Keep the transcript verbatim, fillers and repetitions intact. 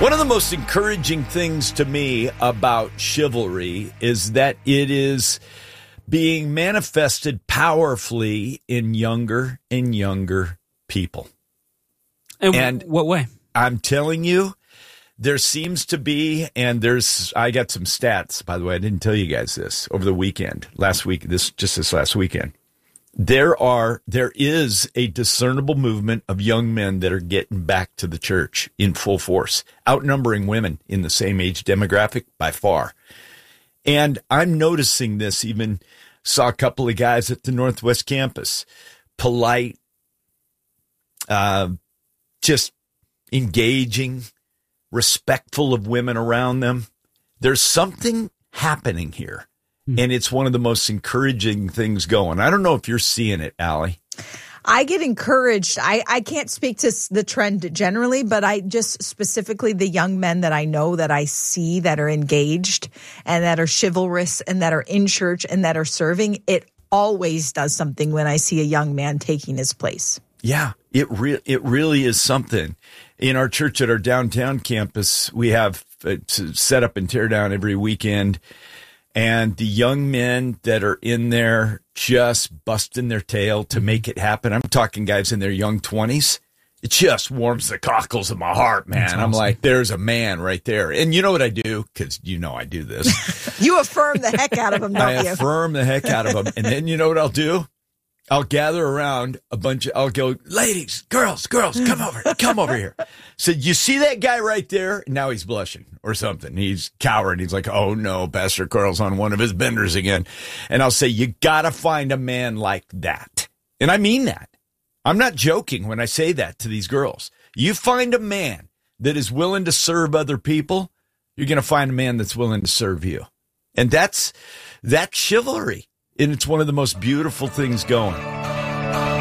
One of the most encouraging things to me about chivalry is that it is being manifested powerfully in younger and younger people. And, and what way? I'm telling you, there seems to be, and there's, I got some stats, by the way, I didn't tell you guys this, over the weekend, last week, this just this last weekend. There are, there is a discernible movement of young men that are getting back to the church in full force, outnumbering women in the same age demographic by far. And I'm noticing this, even saw a couple of guys at the Northwest campus, polite, uh, just engaging, respectful of women around them. There's something happening here. And it's one of the most encouraging things going. I don't know if you're seeing it, Allie. I get encouraged. I, I can't speak to the trend generally, but I just specifically the young men that I know that I see that are engaged and that are chivalrous and that are in church and that are serving. It always does something when I see a young man taking his place. Yeah, it re- it really is something. In our church at our downtown campus, we have uh, set up and tear down every weekend. And the young men that are in there just busting their tail to make it happen. I'm talking guys in their young twenties. It just warms the cockles of my heart, man. Awesome. I'm like, there's a man right there. And you know what I do? Because you know I do this. You affirm the heck out of him, don't I you? I affirm the heck out of him. And then you know what I'll do? I'll gather around a bunch of, I'll go, ladies, girls, girls, come over, come over here. So you see that guy right there? Now he's blushing or something. He's cowering. He's like, oh no, Pastor Carl's on one of his benders again. And I'll say, you got to find a man like that. And I mean that. I'm not joking when I say that to these girls. You find a man that is willing to serve other people, you're going to find a man that's willing to serve you. And that's, that's chivalry. And it's one of the most beautiful things going.